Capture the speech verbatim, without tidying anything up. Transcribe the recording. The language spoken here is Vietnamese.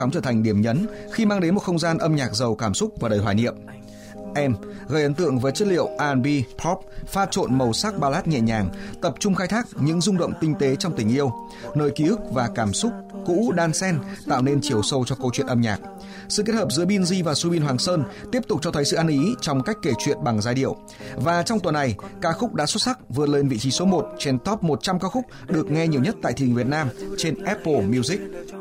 chóng trở thành điểm nhấn khi mang đến một không gian âm nhạc giàu cảm xúc và đầy hoài niệm. Em gây ấn tượng với chất liệu R and B, pop, pha trộn màu sắc ballad nhẹ nhàng, tập trung khai thác những rung động tinh tế trong tình yêu, nơi ký ức và cảm xúc cũ đan xen tạo nên chiều sâu cho câu chuyện âm nhạc. Sự kết hợp giữa Binz và Subin Hoàng Sơn tiếp tục cho thấy sự ăn ý trong cách kể chuyện bằng giai điệu. Và trong tuần này, ca khúc đã xuất sắc vươn lên vị trí số một trên top một trăm ca khúc được nghe nhiều nhất tại thị trường Việt Nam trên Apple Music.